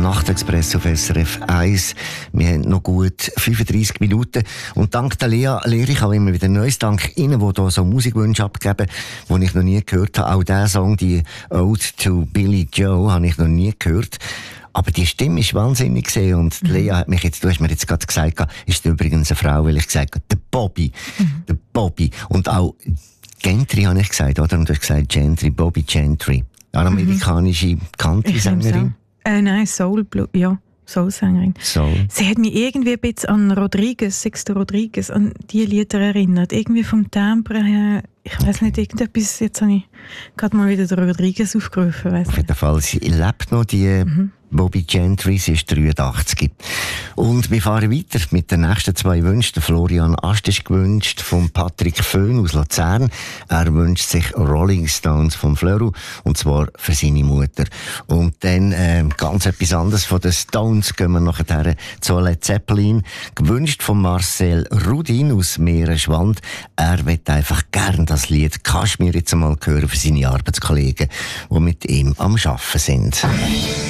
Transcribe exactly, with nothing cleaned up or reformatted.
Nachtexpress auf S R F eins. Wir haben noch gut fünfunddreissig Minuten. Und dank der Lea lehre ich auch immer wieder Neues. Dank Ihnen, die hier so Musikwünsche abgeben, die ich noch nie gehört habe. Auch diesen Song, die Ode to Billy Joe, habe ich noch nie gehört. Aber die Stimme ist wahnsinnig gesehen. Und mhm. Lea hat mich jetzt, du hast mir jetzt gerade gesagt, ist übrigens eine Frau, weil ich gesagt habe, der Bobby. Mhm. Der Bobby. Und auch Gentry habe ich gesagt, oder? Und du hast gesagt Gentry, Bobby Gentry. Eine amerikanische mhm. Country-Sängerin. Äh, nein, Soul, ja, Soul-Sängerin. Soul. Sie hat mich irgendwie ein bisschen an Rodriguez, Sixto Rodriguez, an die Lieder erinnert. Irgendwie vom Timbre her, ich weiss okay. nicht, irgendetwas, jetzt habe ich gerade mal wieder den Rodriguez aufgerufen. Weiss Auf jeden Fall, sie lebt noch, die mhm. Bobby Gentry, sie ist dreiundachtzig. Und wir fahren weiter mit den nächsten zwei Wünschen. Der Florian Ast ist gewünscht von Patrick Föhn aus Luzern. Er wünscht sich Rolling Stones von Flöru, und zwar für seine Mutter. Und dann äh, ganz etwas anderes von den Stones gehen wir nachher zu Led Zeppelin. Gewünscht von Marcel Rudin aus Meerenschwand. Er will einfach gern das Lied Kaschmir jetzt einmal hören für seine Arbeitskollegen, die mit ihm am Arbeiten sind.